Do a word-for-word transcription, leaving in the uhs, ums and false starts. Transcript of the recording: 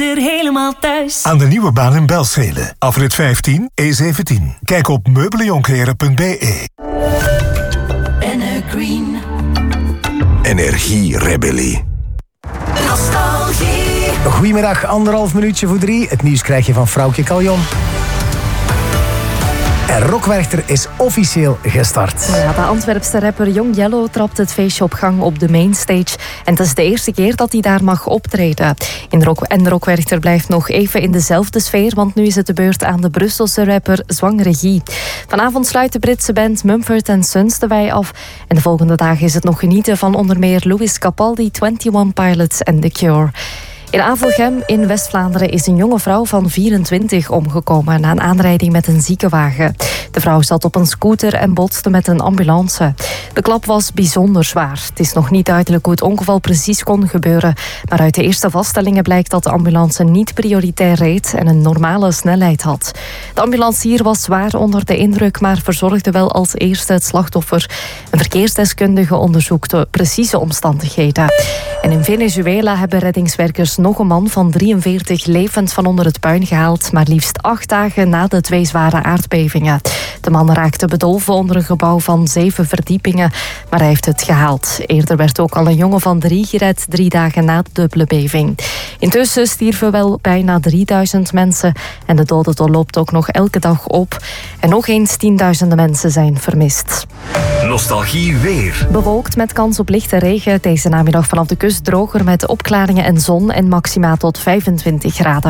Er helemaal thuis. Aan de nieuwe baan in Belschede. Afrit vijftien, E zeventien. Kijk op meubeljonkleren punt b e. Green. Energierebellie. Nostalgie. Goedemiddag, anderhalf minuutje voor drie. Het nieuws krijg je van Vrouwtje Caljon. En Rock Werchter is officieel gestart. Ja, de Antwerpse rapper Young Yellow trapt het feestje op gang op de mainstage. En het is de eerste keer dat hij daar mag optreden. In Rock, en Rock Werchter blijft nog even in dezelfde sfeer, want nu is het de beurt aan de Brusselse rapper Zwang Regie. Vanavond sluit de Britse band Mumford and Sons de wei af. En de volgende dagen is het nog genieten van onder meer Louis Capaldi, eenentwintig Pilots en The Cure. In Avelgem in West-Vlaanderen is een jonge vrouw van vierentwintig omgekomen na een aanrijding met een ziekenwagen. De vrouw zat op een scooter en botste met een ambulance. De klap was bijzonder zwaar. Het is nog niet duidelijk hoe het ongeval precies kon gebeuren, maar uit de eerste vaststellingen blijkt dat de ambulance niet prioritair reed en een normale snelheid had. De ambulancier was zwaar onder de indruk, maar verzorgde wel als eerste het slachtoffer. Een verkeersdeskundige onderzoekt de precieze omstandigheden. En in Venezuela hebben reddingswerkers nog een man van drieënveertig levend van onder het puin gehaald, maar liefst acht dagen na de twee zware aardbevingen. De man raakte bedolven onder een gebouw van zeven verdiepingen, maar hij heeft het gehaald. Eerder werd ook al een jongen van drie gered, drie dagen na de dubbele beving. Intussen stierven wel bijna drieduizend mensen en de dodentol loopt ook nog elke dag op. En nog eens tienduizenden mensen zijn vermist. Nostalgie weer. Bewolkt met kans op lichte regen. Deze namiddag vanaf de kust droger met opklaringen en zon en maxima tot vijfentwintig graden.